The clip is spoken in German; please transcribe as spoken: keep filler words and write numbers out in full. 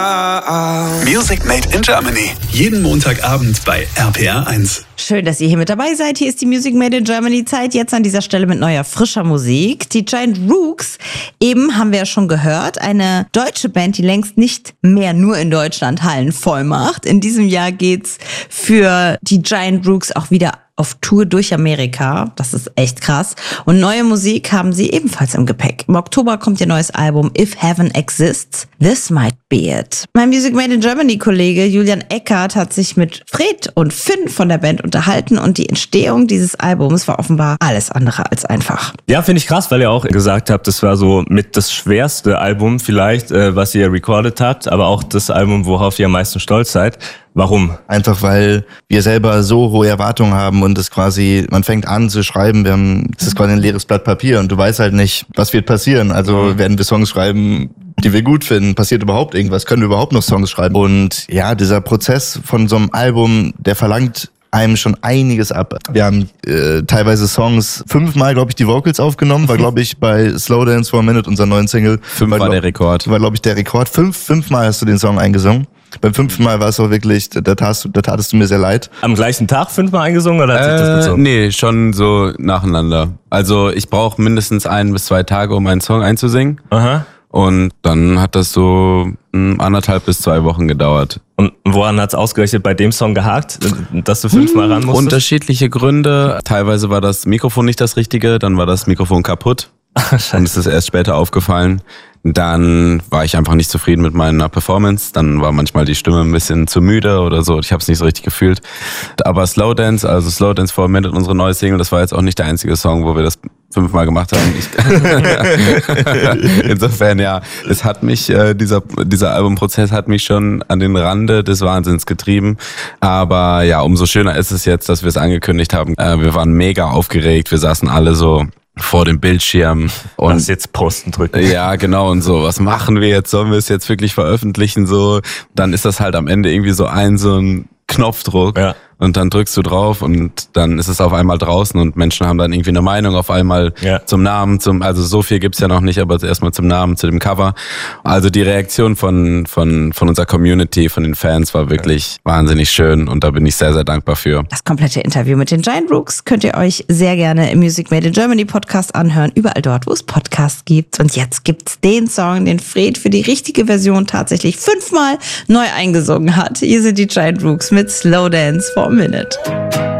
Music Made in Germany. Jeden Montagabend bei R P R eins. Schön, dass ihr hier mit dabei seid. Hier ist die Music Made in Germany Zeit. Jetzt an dieser Stelle mit neuer, frischer Musik. Die Giant Rooks, eben haben wir ja schon gehört, eine deutsche Band, die längst nicht mehr nur in Deutschland Hallen voll macht. In diesem Jahr geht's für die Giant Rooks auch wieder auf Tour durch Amerika. Das ist echt krass. Und neue Musik haben sie ebenfalls im Gepäck. Im Oktober kommt ihr neues Album If Heaven Exists, This Might Be It. Mein Music Made in Germany Kollege Julian Eckert hat sich mit Fred und Finn von der Band unterhalten und die Entstehung dieses Albums war offenbar alles andere als einfach. Ja, finde ich krass, weil ihr auch gesagt habt, das war so mit das schwerste Album vielleicht, äh, was ihr recorded habt, aber auch das Album, worauf ihr am meisten stolz seid. Warum? Einfach weil wir selber so hohe Erwartungen haben und es quasi, man fängt an zu schreiben, wir haben, es ist quasi ein leeres Blatt Papier und du weißt halt nicht, was wird passieren. Also mhm. werden wir Songs schreiben, die wir gut finden, passiert überhaupt irgendwas, können wir überhaupt noch Songs schreiben? Und ja, dieser Prozess von so einem Album, der verlangt einem schon einiges ab. Wir haben äh, teilweise Songs fünfmal, glaube ich, die Vocals aufgenommen, war, glaube ich, bei Slow Dance for a Minute, unser neuen Single. Fünf war, war der Rekord. War, glaube ich, der Rekord. Fünf, fünfmal hast du den Song eingesungen. Beim fünften Mal war es auch wirklich, da tatst, da tatest du mir sehr leid. Am gleichen Tag fünfmal eingesungen oder hat sich das gezogen? Äh, nee, schon so nacheinander. Also ich brauche mindestens ein bis zwei Tage, um einen Song einzusingen. Aha. Und dann hat das so anderthalb bis zwei Wochen gedauert. Und woran hat's ausgerechnet bei dem Song gehakt, dass du fünfmal ran musstest? Unterschiedliche Gründe. Teilweise war das Mikrofon nicht das Richtige, dann war das Mikrofon kaputt. Und es ist erst später aufgefallen. Dann war ich einfach nicht zufrieden mit meiner Performance. Dann war manchmal die Stimme ein bisschen zu müde oder so. Ich habe es nicht so richtig gefühlt. Aber Slow Dance, also Slow Dance for a Minute, unsere neue Single, das war jetzt auch nicht der einzige Song, wo wir das fünfmal gemacht haben. Ich Insofern, ja, es hat mich, äh, dieser, dieser Albumprozess hat mich schon an den Rande des Wahnsinns getrieben. Aber ja, umso schöner ist es jetzt, dass wir es angekündigt haben. Äh, wir waren mega aufgeregt. Wir saßen alle so vor dem Bildschirm und was jetzt posten drücken. Ja, genau, und so, was machen wir jetzt? Sollen wir es jetzt wirklich veröffentlichen? So, dann ist das halt am Ende irgendwie so ein, so ein Knopfdruck. Ja. Und dann drückst du drauf und dann ist es auf einmal draußen und Menschen haben dann irgendwie eine Meinung auf einmal ja. zum Namen, zum, also so viel gibt's ja noch nicht, aber erstmal zum Namen, zu dem Cover. Also die Reaktion von, von, von unserer Community, von den Fans war wirklich ja. wahnsinnig schön und da bin ich sehr, sehr dankbar für. Das komplette Interview mit den Giant Rooks könnt ihr euch sehr gerne im Music Made in Germany Podcast anhören, überall dort, wo es Podcasts gibt. Und jetzt gibt's den Song, den Fred für die richtige Version tatsächlich fünfmal neu eingesungen hat. Hier sind die Giant Rooks mit Slow Dance for a Minute.